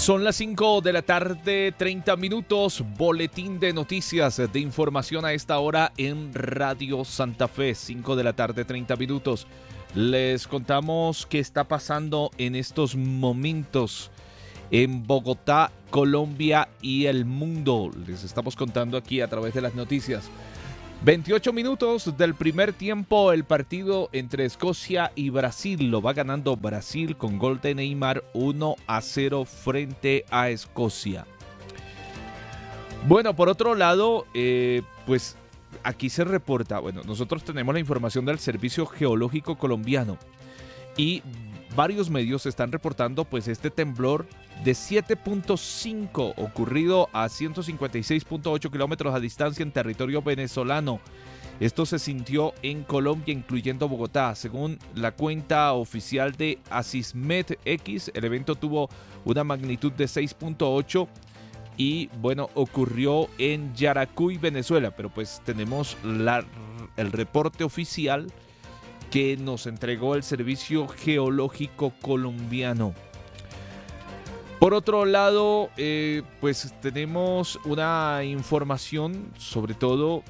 Son las 5 de la tarde, 30 minutos, boletín de noticias de información a esta hora en Radio Santa Fe, 5 de la tarde, 30 minutos. Les contamos qué está pasando en estos momentos en Bogotá, Colombia y el mundo. Les estamos contando aquí a través de las noticias. 28 minutos del primer tiempo, el partido entre Escocia y Brasil. Lo va ganando Brasil con gol de Neymar 1-0 frente a Escocia. Bueno, por otro lado, pues aquí se reporta, nosotros tenemos la información del Servicio Geológico Colombiano y varios medios están reportando pues este temblor de 7.5 ocurrido a 156.8 kilómetros a distancia en territorio venezolano. Esto se sintió en Colombia, incluyendo Bogotá. Según la cuenta oficial de Asismet X, el evento tuvo una magnitud de 6.8 y ocurrió en Yaracuy, Venezuela. Pero pues tenemos el reporte oficial que nos entregó el Servicio Geológico Colombiano. Por otro lado, pues tenemos una información sobre todo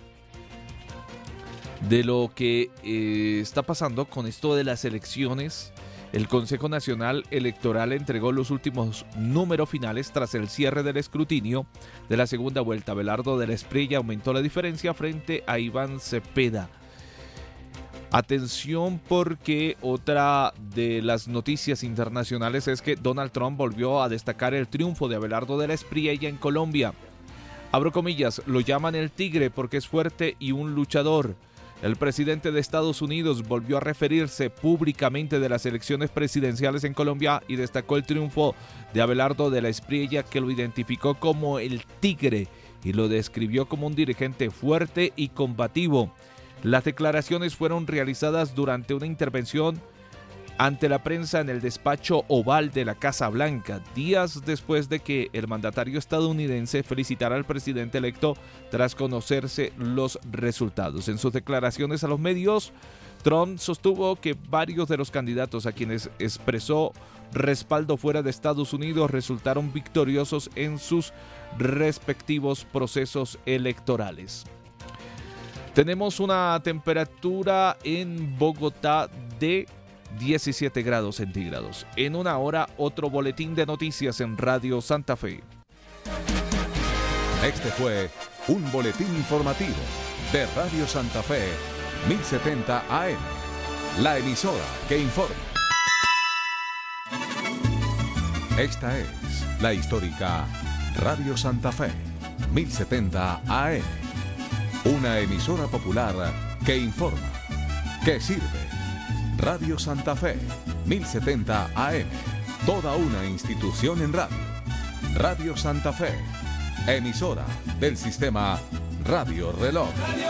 de lo que está pasando con esto de las elecciones. El Consejo Nacional Electoral entregó los últimos números finales tras el cierre del escrutinio de la segunda vuelta. Abelardo de la Espriella aumentó la diferencia frente a Iván Cepeda. Atención, porque otra de las noticias internacionales es que Donald Trump volvió a destacar el triunfo de Abelardo de la Espriella en Colombia. Abro comillas, lo llaman el tigre porque es fuerte y un luchador. El presidente de Estados Unidos volvió a referirse públicamente de las elecciones presidenciales en Colombia y destacó el triunfo de Abelardo de la Espriella, que lo identificó como el tigre y lo describió como un dirigente fuerte y combativo. Las declaraciones fueron realizadas durante una intervención ante la prensa en el despacho oval de la Casa Blanca, días después de que el mandatario estadounidense felicitara al presidente electo tras conocerse los resultados. En sus declaraciones a los medios, Trump sostuvo que varios de los candidatos a quienes expresó respaldo fuera de Estados Unidos resultaron victoriosos en sus respectivos procesos electorales. Tenemos una temperatura en Bogotá de 17 grados centígrados. En una hora, otro boletín de noticias en Radio Santa Fe. Este fue un boletín informativo de Radio Santa Fe, 1070 AM, la emisora que informa. Esta es la histórica Radio Santa Fe, 1070 AM. Una emisora popular que informa, que sirve. Radio Santa Fe, 1070 AM. Toda una institución en radio. Radio Santa Fe, emisora del sistema Radio Reloj.